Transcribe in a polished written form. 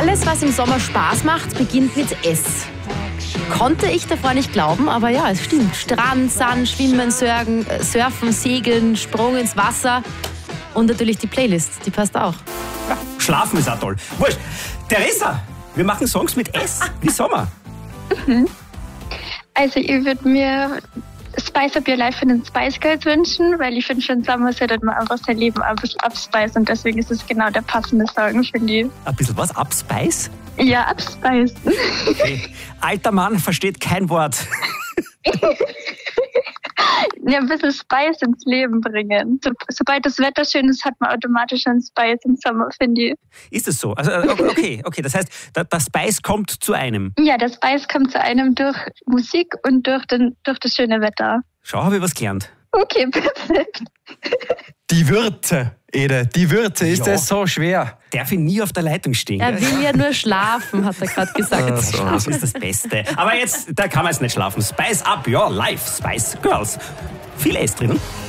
Alles, was im Sommer Spaß macht, beginnt mit S. Konnte ich davor nicht glauben, aber ja, es stimmt. Strand, Sand, Schwimmen, Surfen, Segeln, Sprung ins Wasser und natürlich die Playlist, die passt auch. Ja, schlafen ist auch toll. Wurscht. Theresa, wir machen Songs mit S, wie Sommer. Also ich würde mir Spice Up Your Life von den Spice Girls wünschen, weil ich finde schon Sommer sollte man einfach sein Leben ein bisschen abspeisen und deswegen ist es genau der passende Song, finde ich. Ein bisschen was? Abspice? Ja, abspeisen. Okay. Alter Mann versteht kein Wort. Ja, ein bisschen Spice ins Leben bringen. Sobald das Wetter schön ist, hat man automatisch einen Spice im Sommer, finde ich. Ist es so? Also, okay. Das heißt, der Spice kommt zu einem. Ja, der Spice kommt zu einem durch Musik und durch das schöne Wetter. Schau, habe ich was gelernt. Okay, perfekt. Die Würze, Ede, die Würze, ist das so schwer? Darf ich nie auf der Leitung stehen? Er will ja nur schlafen, hat er gerade gesagt. Schlafen ist das Beste. Aber jetzt, da kann man jetzt nicht schlafen. Spice Up Your Life, Spice Girls. Viel S drin.